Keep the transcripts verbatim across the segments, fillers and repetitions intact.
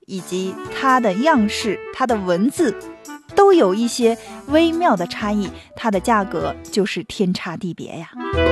以及它的样式、它的文字都有一些微妙的差异，它的价格就是天差地别呀。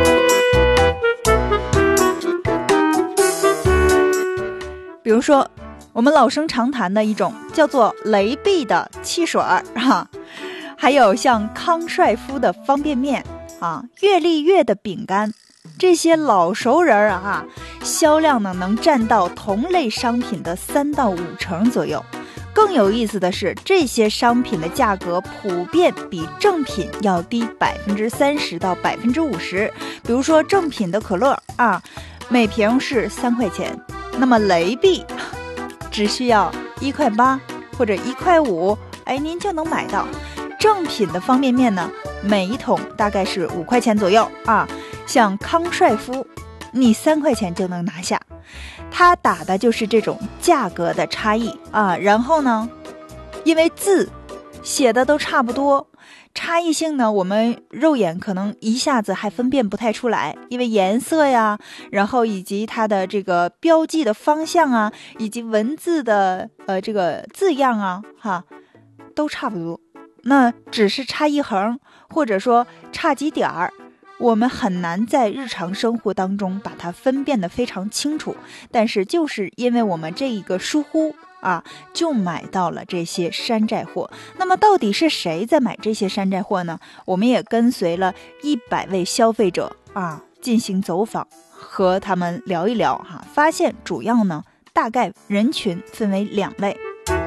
比如说我们老生常谈的一种叫做雷碧的汽水哈，还有像康帅夫的方便面啊，月丽月的饼干，这些老熟人啊，销量呢能占到同类商品的三到五成左右。更有意思的是，这些商品的价格普遍比正品要低百分之三十到百分之五十。比如说正品的可乐啊，每瓶是三块钱，那么雷碧只需要一块八或者一块五，哎，您就能买到。正品的方便面呢，每一桶大概是五块钱左右啊。像康帅夫，你三块钱就能拿下。它打的就是这种价格的差异啊。然后呢，因为字写的都差不多，差异性呢，我们肉眼可能一下子还分辨不太出来，因为颜色呀，然后以及它的这个标记的方向啊，以及文字的呃这个字样啊，哈，都差不多。那只是差一横，或者说差几点儿，我们很难在日常生活当中把它分辨得非常清楚。但是就是因为我们这一个疏忽啊，就买到了这些山寨货。那么到底是谁在买这些山寨货呢？我们也跟随了一百位消费者啊进行走访，和他们聊一聊哈、啊，发现主要呢大概人群分为两类。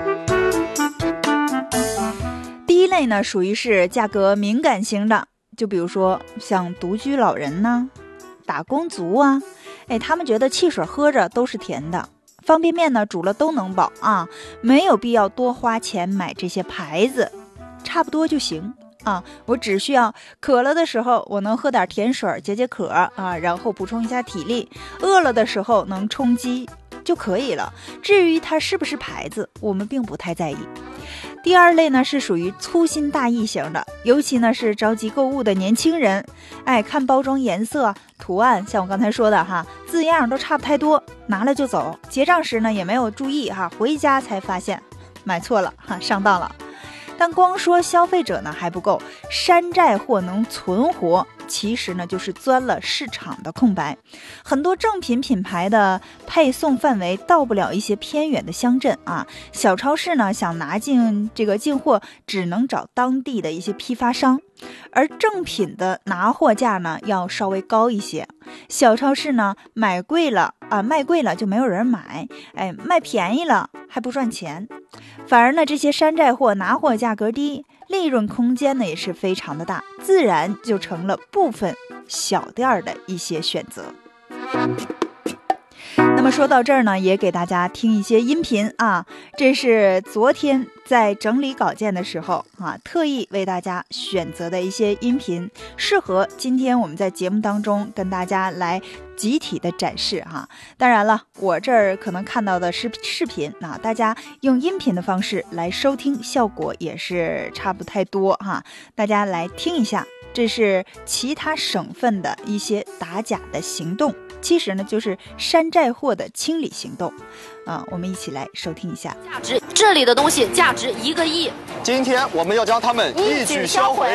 第一类呢属于是价格敏感型的，就比如说像独居老人呢、打工族啊，哎，他们觉得汽水喝着都是甜的，方便面呢煮了都能饱啊，没有必要多花钱买这些牌子，差不多就行啊。我只需要渴了的时候我能喝点甜水解解渴啊，然后补充一下体力，饿了的时候能充饥就可以了。至于它是不是牌子，我们并不太在意。第二类呢是属于粗心大意型的，尤其呢是着急购物的年轻人，哎，看包装颜色、图案，像我刚才说的哈，字样都差不太多，拿了就走，结账时呢也没有注意哈，回家才发现买错了哈，上当了。但光说消费者呢还不够，山寨货能存活，其实呢就是钻了市场的空白。很多正品品牌的配送范围到不了一些偏远的乡镇啊，小超市呢想拿进这个进货，只能找当地的一些批发商，而正品的拿货价呢要稍微高一些。小超市呢买贵了啊，卖贵了就没有人买，哎，卖便宜了还不赚钱。反而呢这些山寨货拿货价格低，利润空间呢也是非常的大，自然就成了部分小店的一些选择。那么说到这儿呢，也给大家听一些音频啊，这是昨天在整理稿件的时候啊，特意为大家选择的一些音频，适合今天我们在节目当中跟大家来集体的展示哈、啊。当然了，我这儿可能看到的是视频啊，大家用音频的方式来收听，效果也是差不太多哈、啊。大家来听一下，这是其他省份的一些打假的行动。其实呢就是山寨货的清理行动啊，我们一起来收听一下。 价值，这里的东西价值一个亿， 今天我们要将它们一举销毁。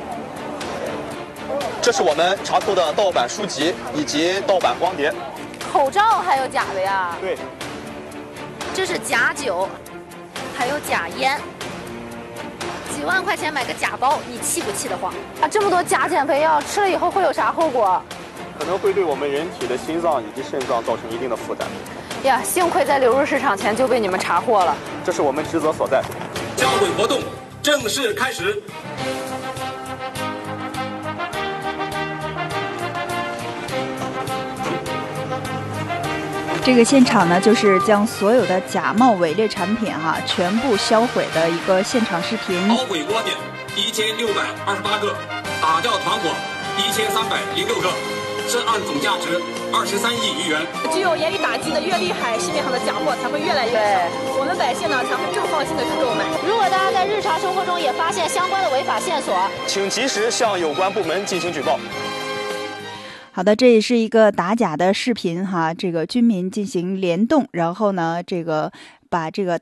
这是我们查扣的盗版书籍以及盗版光碟。 口罩还有假的呀？ 对。 这是假酒，还有假烟。几万块钱买个假包，你气不气得慌啊？这么多假减肥药，吃了以后会有啥后果？ 可能会对我们人体的心脏以及肾脏造成一定的负担。 呀，幸亏在流入市场前就被你们查获了， 这是我们职责所在。 销毁活动正式开始。 这个现场呢，就是将所有的假冒伪劣产品哈、啊，全部销毁的一个现场视频。 销毁窝点一千六百二十八个，打掉团伙一千三百零六个。涉案总价值二十三亿余元。 只有严厉打击的越厉害，市面上的假货才会越来越少，我们百姓呢才会更放心的去购买。 如果大家在日常生活中也发现相关的违法线索， 请及时向有关部门进行举报。 好的，这也是一个打假的视频哈，这个军民进行联动，然后呢，这个把这个